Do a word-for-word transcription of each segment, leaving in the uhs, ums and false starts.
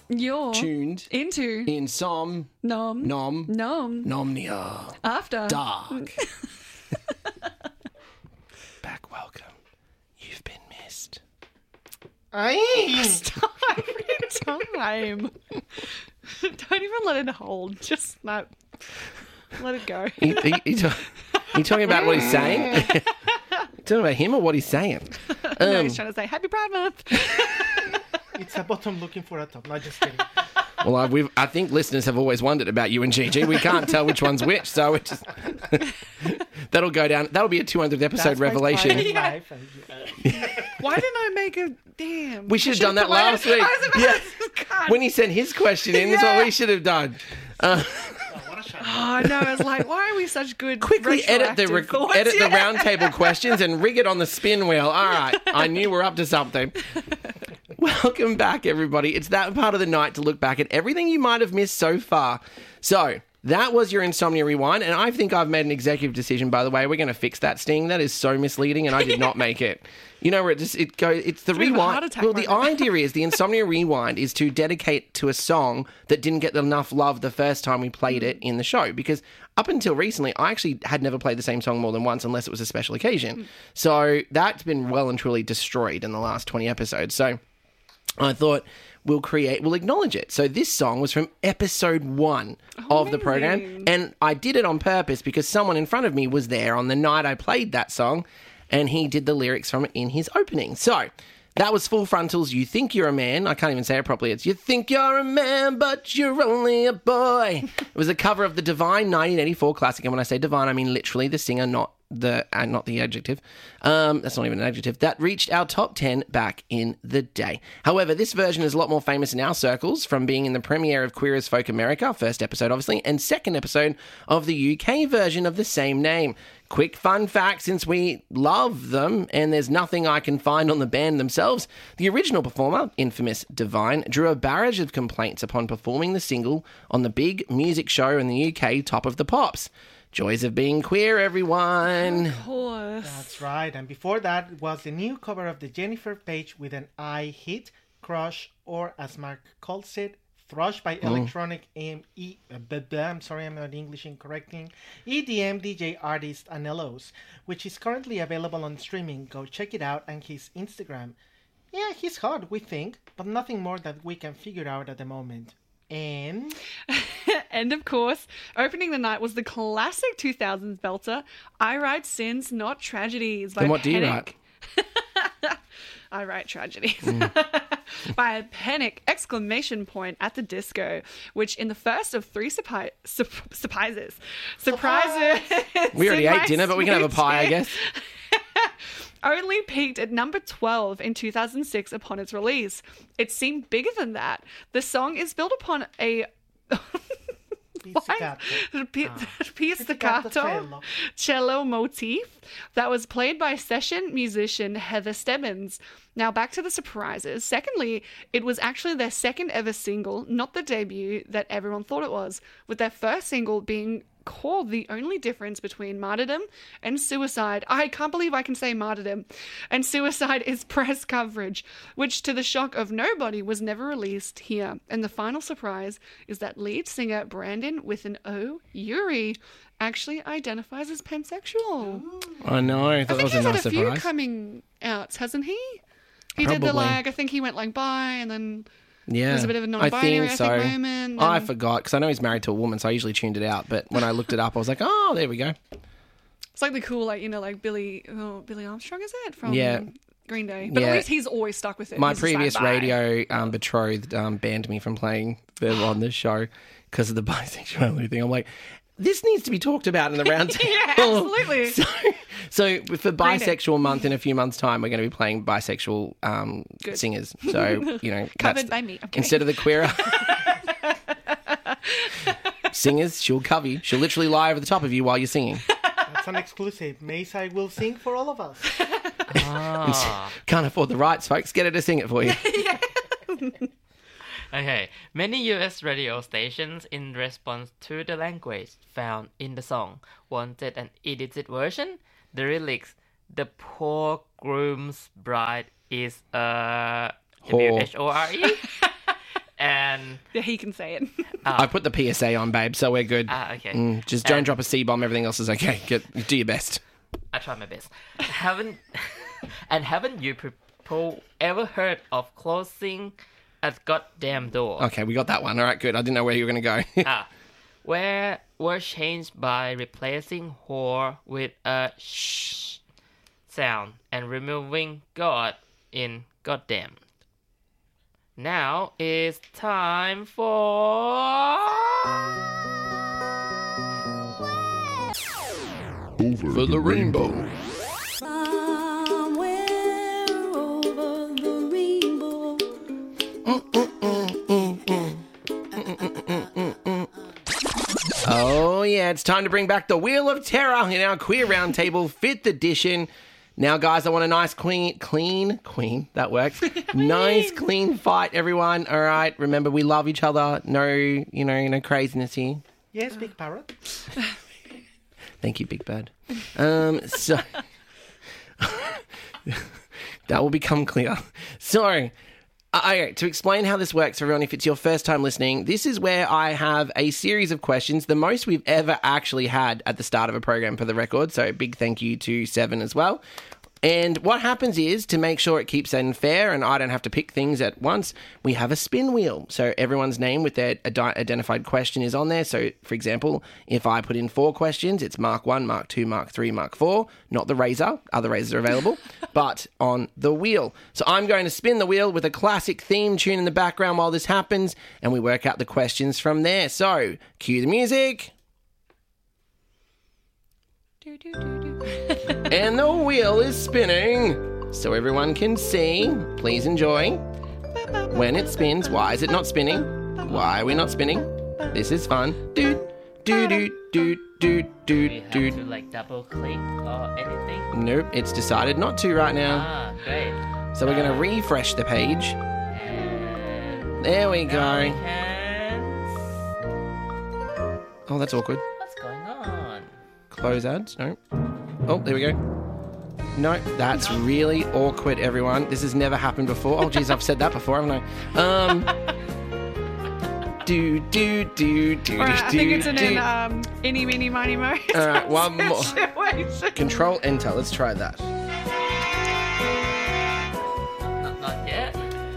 You're tuned into in some nom nom nom nomnia after dark. Back, welcome. You've been missed. Aye. Stop every time. Don't even let it hold. Just no. Let it go. He, he, he ta- you talking about what he's saying? Talking about him or what he's saying? no, Um, he's trying to say Happy Pride Month. It's a bottom looking for a top. No, just kidding. well, I, we've, I think listeners have always wondered about you and Gigi. We can't tell which one's which, so it just that'll go down. That'll be a two hundredth episode That's my revelation. private Yeah. life, and- Why didn't I make a damn? We should I have done that put my- last week. I was about Yeah. to- God. When he sent his question in, that's what we should have done. Uh, Oh no! I was like, why are we such good? quickly edit the retroactive rec- thoughts? edit the Yeah. round table questions and rig it on the spin wheel. All right, I knew we're up to something. Welcome back, everybody. It's that part of the night to look back at everything you might have missed so far. So that was your Insomnia Rewind, and I think I've made an executive decision. By the way, we're going to fix that sting. That is so misleading, and I did not make it. You know where it just it goes. It's the It's a bit of a heart rewind. attack Well, right the now. idea is the Insomnia Rewind is to dedicate to a song that didn't get enough love the first time we played it in the show. Because up until recently, I actually had never played the same song more than once unless it was a special occasion. So that's been well and truly destroyed in the last twenty episodes. So I thought we'll create, we'll acknowledge it. So this song was from episode one of the program. Amazing. And I did it on purpose because someone in front of me was there on the night I played that song and he did the lyrics from it in his opening. So that was Full Frontal's You Think You're a Man. I can't even say it properly. It's You Think You're a Man, but You're Only a Boy. It was a cover of the Divine nineteen eighty-four classic. And when I say Divine, I mean literally the singer, not the uh, not the adjective. Um, that's not even an adjective. That reached our top ten back in the day. However, this version is a lot more famous in our circles from being in the premiere of Queer as Folk America, first episode obviously, and second episode of the U K version of the same name. Quick fun fact, since we love them and there's nothing I can find on the band themselves, the original performer, infamous Divine, drew a barrage of complaints upon performing the single on the big music show in the U K, Top of the Pops. Joys of being queer, everyone. Of course. That's right. And before that was the new cover of the Jennifer Page with an I hit, crush, or as Mark calls it, thrush by electronic M E. Uh, blah, blah, I'm sorry, I'm not English incorrecting. E D M D J artist Anelos, which is currently available on streaming. Go check it out and his Instagram. Yeah, he's hot, we think, but nothing more that we can figure out at the moment. And And of course, opening the night was the classic two thousands belter, I Write Sins, Not Tragedies by Then what do you Panic. I write tragedies. By a Panic exclamation point at the disco, which in the first of three surpi- sur- surprises, surprises. We already in ate my dinner, but we can have a pie, I sweet guess. only peaked at number twelve in two thousand six upon its release. It seemed bigger than that. The song is built upon a pizzicato. Pi- pizzicato cello. cello motif that was played by session musician Heather Stebbins. Now back to the surprises. Secondly, it was actually their second ever single, not the debut that everyone thought it was, with their first single being called The Only Difference Between Martyrdom and Suicide. I can't believe I can say martyrdom. And Suicide is press coverage, which to the shock of nobody was never released here. And the final surprise is that lead singer Brandon with an O, Yuri, actually identifies as pansexual. I know. I I thought that think was a he's had nice a few surprise. coming outs, hasn't he? He did the Probably. like, I think he went like bi and then Yeah, there's a bit of a I non-binary, think I so. think, moment. I and- forgot because I know he's married to a woman, so I usually tuned it out. But when I looked it up, I was like, "Oh, there we go." It's like the cool, like, you know, like Billy, oh, Billy Armstrong, is it? From Yeah. Green Day. But Yeah. at least he's always stuck with it. My He's just like, previous "Bye." radio um, betrothed um, banned me from playing them on this show because of the bisexuality thing. I'm like, this needs to be talked about in the round table. Yeah, absolutely. So, so for Green Day. bisexual month in a few months' time, we're going to be playing bisexual um, Good. singers. So you know, Covered that's- by me. I'm kidding. instead of the queer singers, she'll cover you. She'll literally lie over the top of you while you're singing. That's an exclusive. Mayside will sing for all of us. Ah. Can't afford the rights, folks. Get her to sing it for you. Okay, many U S radio stations, in response to the language found in the song, wanted an edited version. The lyrics, "The poor groom's bride is a Whore. W H O R E," And Yeah, he can say it. I put the P S A on, babe, so we're good. ah, okay. Mm, just don't And- drop a C bomb. Everything else is okay. Get do your best. I try my best. Haven't and haven't you people ever heard of closing a goddamn door? Okay, we got that one. All right, good. I didn't know where you were going to go. Ah, where were changed by replacing whore with a sh sound and removing God in goddamn. Now it's time for For the rainbow. Somewhere over the rainbow. Oh, yeah, it's time to bring back the Wheel of Terror in our Queer Roundtable fifth edition. Now, guys, I want a nice, clean, clean, queen, that works. Nice, clean fight, everyone. All right, remember, we love each other. No, you know, no craziness here. Yes, Big Parrot. Thank you, Big Bird. Um, so, that will become clear. So, Okay, to explain how this works for everyone, if it's your first time listening, this is where I have a series of questions, the most we've ever actually had at the start of a program for the record. So big thank you to Seven as well. And what happens is, to make sure it keeps it fair and I don't have to pick things at once, we have a spin wheel. So everyone's name with their ad- identified question is on there. So, for example, if I put in four questions, it's Mark one, Mark two, Mark three, Mark four. Not the razor. Other razors are available. But on the wheel. So I'm going to spin the wheel with a classic theme tune in the background while this happens, and we work out the questions from there. So, cue the music. Do, do, do, do. And the wheel is spinning, so everyone can see. Please enjoy. When it spins, why is it not spinning? Why are we not spinning? This is fun. Doot, doot, doot, doot, doot, Do we doot, have doot. to like double click or anything? Nope, it's decided not to right now. Ah, great. So we're going to refresh the page. And There we now we go. can... Oh, that's awkward. What's going on? Close ads. No. Oh, there we go. No, that's really awkward, everyone. This has never happened before. Oh, geez, I've said that before, haven't I? Um... Do, do, do, do, All right, I think do, it's in do. an um, any, mini, miny, mo. All right, one more. Situation. Control Enter. Let's try that. Not, not yet.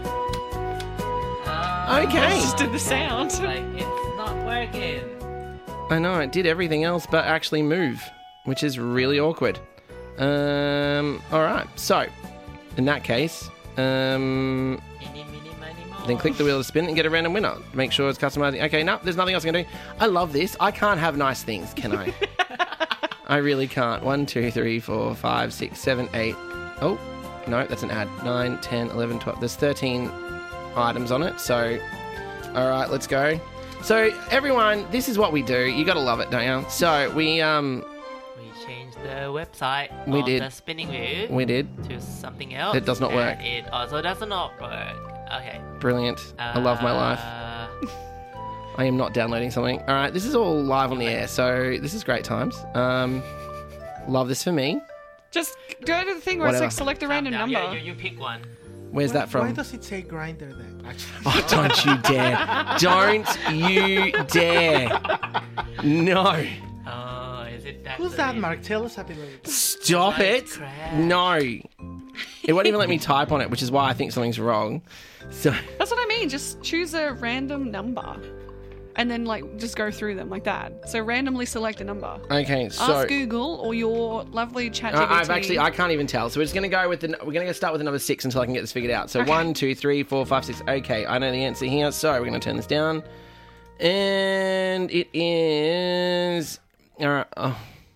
Ah, Okay. Just did the sound. Like it's not working. I know, it did everything else but actually move, which is really awkward. Um, all right. So, in that case, um, Eeny, meeny, miny, moe. then click the wheel to spin and get a random winner. Make sure it's customizing. Okay, no, there's nothing else I can do. I love this. I can't have nice things, can I? I really can't. One, two, three, four, five, six, seven, eight. Oh, no, that's an ad. Nine, ten, eleven, twelve. There's thirteen items on it. So, all right, let's go. So, everyone, this is what we do. You got to love it, don't you? So, we um We changed the website We on did. the spinning wheel we did. to something else. It does not and work. It also does not work. Okay. Brilliant. I love my life. Uh, I am not downloading something. All right, this is all live on the air, so this is great times. Um, love this for me. Just go to the thing where Whatever. it's like select a calm random down. number. Yeah, you, you pick one. Where's that Why from? does it say grinder then? Actually. Oh, don't you dare. Don't you dare. No. Oh, is it that? Who's the that, reason? Mark? Tell us a bit about it. Stop Like it. crap. No. It won't even let me type on it, which is why I think something's wrong. So, That's what I mean. Just choose a random number. And then, like, just go through them like that. So randomly select a number. okay, so Ask Google or your lovely chat G P T. Uh, I've actually, I can't even tell. So we're just going to go with the, we're going to start with the number six until I can get this figured out. So Okay. one, two, three, four, five, six. Okay, I know the answer here. So we're going to turn this down. And it is, all right. Oh,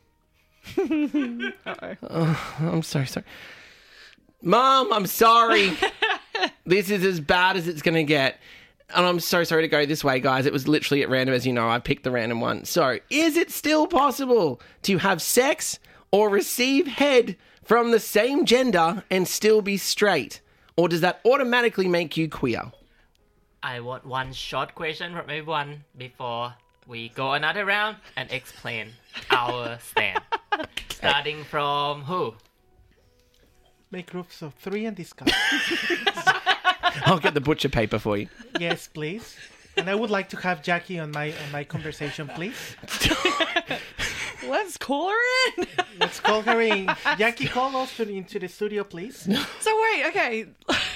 Uh-oh. I'm sorry, sorry. Mom, I'm sorry. This is as bad as it's going to get. And I'm so sorry to go this way, guys. It was literally at random, as you know. I picked the random one. So, is it still possible to have sex or receive head from the same gender and still be straight? Or does that automatically make you queer? I want one short question from everyone before we go another round and explain our stand. Starting from who? Make groups of three and discuss. I'll get the butcher paper for you. Yes, please. And I would like to have Jackie on my on my conversation, please. Let's call her in. Let's call her in. Jackie, call us to, into the studio, please. So wait, okay.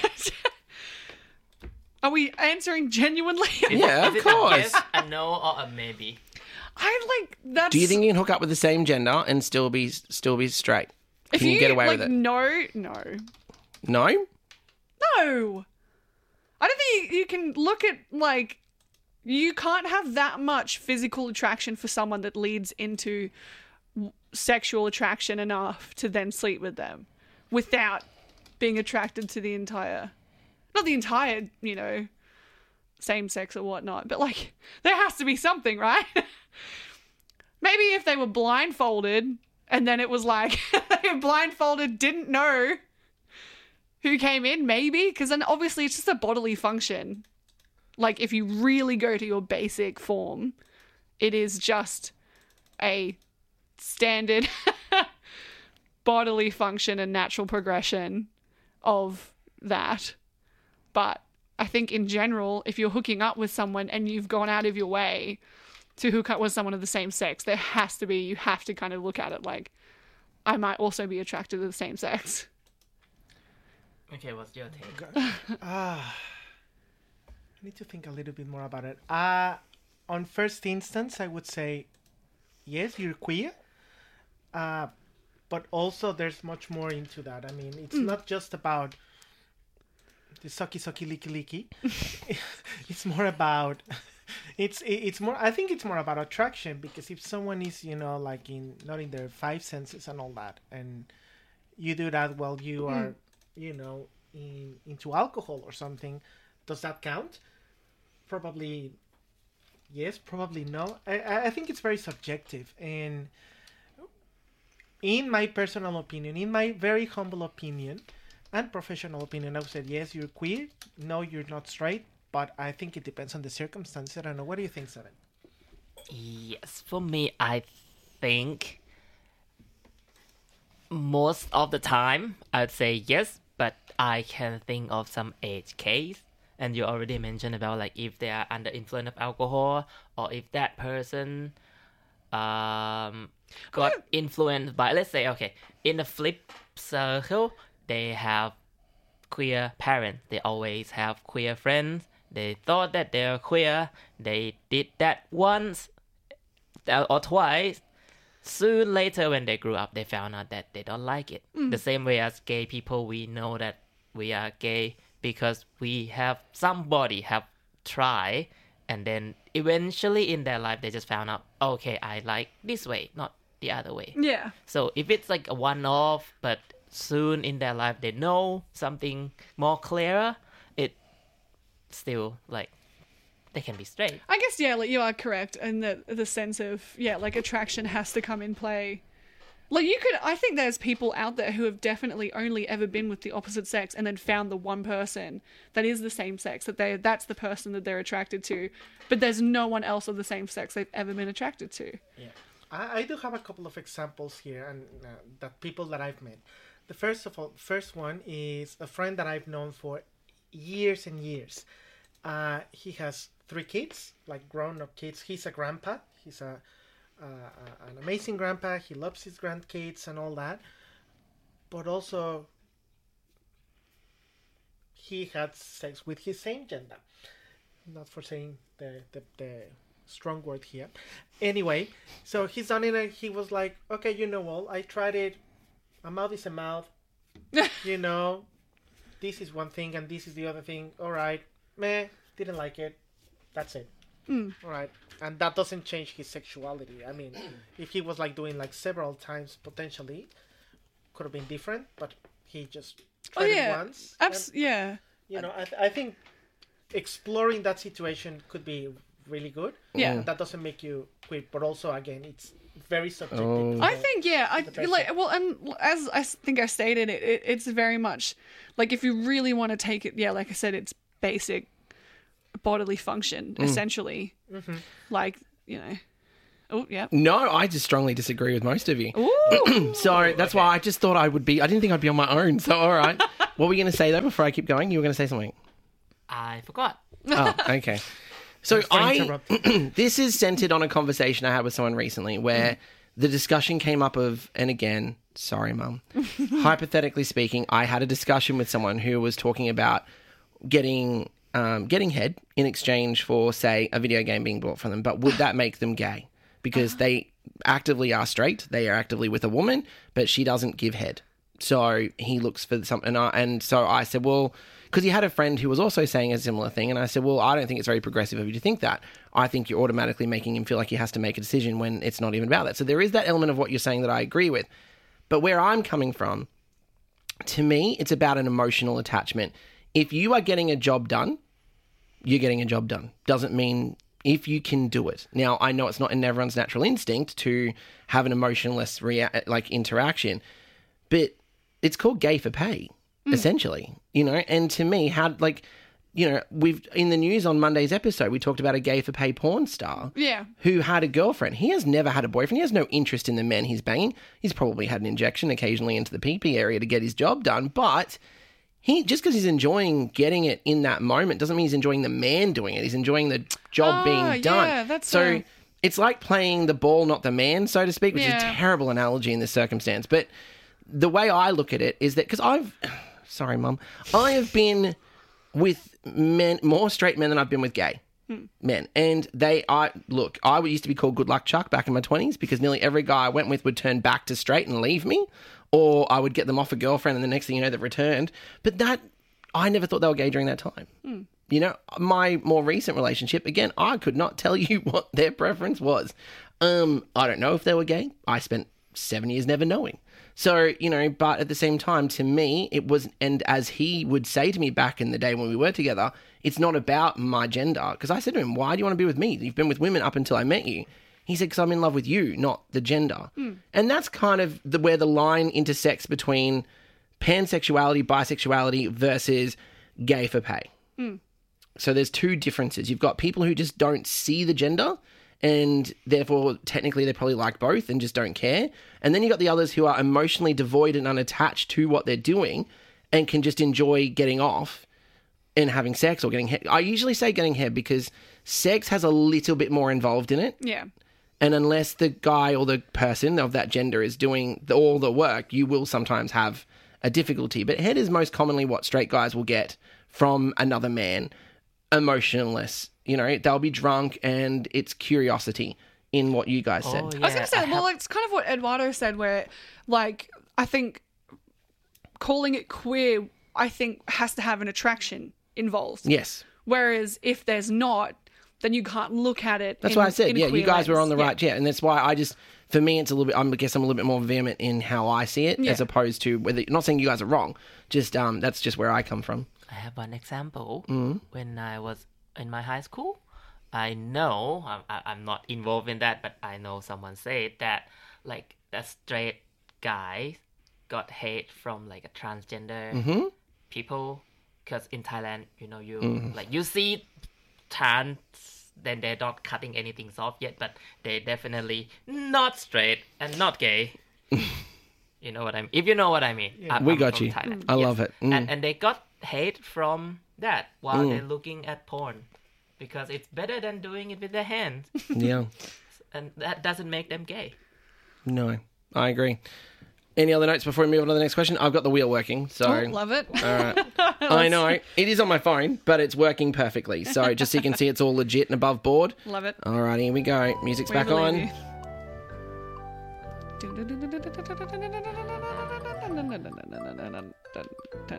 Are we answering genuinely? Yeah, Is of it course. a yes, a no, or a maybe? I like that's. Do you think you can hook up with the same gender and still be still be straight? if Can you, get away like, with it? No, no, No? no. I don't think you, you can look at like you can't have that much physical attraction for someone that leads into w- sexual attraction enough to then sleep with them without being attracted to the entire, not the entire, you know, same sex or whatnot, but like there has to be something, right? Maybe if they were blindfolded and then it was like they were blindfolded, didn't know who came in, maybe, because then obviously it's just a bodily function. Like if you really go to your basic form, it is just a standard bodily function and natural progression of that. But I think in general, if you're hooking up with someone and you've gone out of your way to hook up with someone of the same sex, there has to be, you have to kind of look at it like, I might also be attracted to the same sex. Okay, what's your take? Ah, I need to think a little bit more about it. Uh, on first instance, I would say, yes, you're queer. Uh, but also there's much more into that. I mean, it's not just about the sucky sucky licky licky. It's more about it's it- it's more I think it's more about attraction, because if someone is, you know, like in not in their five senses and all that, and you do that while you are, you know, in into alcohol or something, does that count? Probably yes, probably no. I I I think it's very subjective, and in my personal opinion, in my very humble opinion and professional opinion, I would say yes, you're queer. No, you're not straight. But I think it depends on the circumstances. I don't know. What do you think, Seven? Yes, for me, I think most of the time I'd say yes, but I can think of some edge case. And you already mentioned about like if they are under influence of alcohol, or if that person um got influenced by, let's say, okay, in a flip circle, they have queer parents. They always have queer friends. They thought that they're queer. They did that once or twice. Soon later, when they grew up, they found out that they don't like it. The same way as gay people, we know that we are gay because we have somebody have tried, and then eventually in their life they just found out, okay, I like this way, not the other way. Yeah. So if it's like a one-off, but soon in their life they know something more clearer, it still like they can be straight. I guess, yeah, like you are correct in the the sense of, yeah, like attraction has to come in play. Like you could, I think there's people out there who have definitely only ever been with the opposite sex and then found the one person that is the same sex, that they that's the person that they're attracted to, but there's no one else of the same sex they've ever been attracted to. Yeah, I, I do have a couple of examples here, and uh, that people that I've met. The first of all, first one is a friend that I've known for years and years. Uh, he has three kids, like grown-up kids. He's a grandpa. He's a uh, uh, an amazing grandpa. He loves his grandkids and all that. But also, he had sex with his same gender. Not for saying the the, the strong word here. Anyway, so he's done it, and he was like, okay, you know what? I tried it. A mouth is a mouth. You know, this is one thing and this is the other thing. All right, meh, didn't like it. That's it. Mm. All right, and that doesn't change his sexuality. I mean, if he was like doing like several times, potentially could have been different. But he just Oh tried yeah, it once. Abs- and, yeah. you know, I, th- I think exploring that situation could be really good. Yeah. That doesn't make you queer, but also again, it's very subjective. Oh. to I the- think, yeah, I the person. like well, and as I s- think I stated, it, it it's very much like if you really want to take it, yeah, like I said, it's basic bodily function essentially, like you know. Oh yeah. No, I just strongly disagree with most of you. Ooh. So that's why I just thought I would be. I didn't think I'd be on my own. So all right, what were you going to say though? Before I keep going, you were going to say something. I forgot. Oh, okay. So for I, interrupting. this is centered on a conversation I had with someone recently where the discussion came up of, and again, sorry, mum, hypothetically speaking, I had a discussion with someone who was talking about getting um, getting head in exchange for, say, a video game being bought for them, but would that make them gay? Because they actively are straight, they are actively with a woman, but she doesn't give head. So he looks for something, and, I, and so I said, well, because he had a friend who was also saying a similar thing, and I said, well, I don't think it's very progressive of you to think that. I think you're automatically making him feel like he has to make a decision when it's not even about that. So there is that element of what you're saying that I agree with. But where I'm coming from, to me, it's about an emotional attachment. If you are getting a job done, you're getting a job done. Doesn't mean if you can do it. Now, I know it's not in everyone's natural instinct to have an emotionless rea- like interaction, but it's called gay for pay, mm. essentially. You know, and to me, how like, you know, we've in the news on Monday's episode, we talked about a gay for pay porn star, Yeah. who had a girlfriend. He has never had a boyfriend. He has no interest in the men he's banging. He's probably had an injection occasionally into the pee-pee area to get his job done, but he just because he's enjoying getting it in that moment doesn't mean he's enjoying the man doing it. He's enjoying the job Ah, being done. yeah, that's so. a- It's like playing the ball, not the man, so to speak, which is a Yeah. terrible analogy in this circumstance. But the way I look at it is that because I've, sorry, mum, I have been with men, more straight men than I've been with gay men, and they, I look, I used to be called Good Luck Chuck back in my twenties because nearly every guy I went with would turn back to straight and leave me, or I would get them off a girlfriend, and the next thing you know, they've returned. But that, I never thought they were gay during that time. You know, my more recent relationship, again, I could not tell you what their preference was. Um, I don't know if they were gay. I spent seven years never knowing. So, you know, but at the same time, to me, it was, and as he would say to me back in the day when we were together, it's not about my gender. Because I said to him, why do you want to be with me? You've been with women up until I met you. He said, because I'm in love with you, not the gender. And that's kind of the, where the line intersects between pansexuality, bisexuality versus gay for pay. So there's two differences. You've got people who just don't see the gender and therefore technically they probably like both and just don't care. And then you've got the others who are emotionally devoid and unattached to what they're doing and can just enjoy getting off and having sex or getting head. I usually say getting head because sex has a little bit more involved in it. Yeah. And unless the guy or the person of that gender is doing the, all the work, you will sometimes have a difficulty. But head is most commonly what straight guys will get from another man. Emotionless, you know, they'll be drunk and it's curiosity in what you guys said. Oh, I was yeah, going to say, I well, have- it's kind of what Eduardo said, where, like, I think calling it queer, I think, has to have an attraction involved. Yes. Whereas if there's not, then you can't look at it. That's in, why I said, in a yeah, you queer guys were on lens. the right, yeah. And that's why I just, for me, it's a little bit, I guess I'm a little bit more vehement in how I see it Yeah. as opposed to whether, not saying you guys are wrong, just, um, that's just where I come from. I have one example. Mm-hmm. When I was in my high school, I know I'm, I- I'm not involved in that, but I know someone said that like a straight guy got hate from like a transgender Mm-hmm. people because in Thailand, you know, you like you see trans, then they're not cutting anything off yet, but they're definitely not straight and not gay. You know what I mean? If you know what I mean, I'm- We I'm got from you. Thailand. I love it. Mm. And and they got hate from that while they're looking at porn because it's better than doing it with their hands, Yeah. and that doesn't make them gay. No, I agree. Any other notes before we move on to the next question? I've got the wheel working, so. Oh, love it. All right. I know. It is on my phone, but it's working perfectly. So just so you can see it's all legit and above board. Love it. All right, here we go. Music's We back believe on. you.